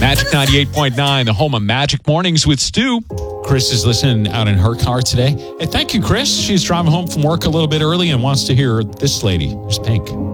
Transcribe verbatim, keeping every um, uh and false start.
Magic ninety-eight point nine, the home of Magic Mornings with Stu. Chris is listening out in her car today. Hey, thank you, Chris. She's driving home from work a little bit early and wants to hear this lady. Here's Pink.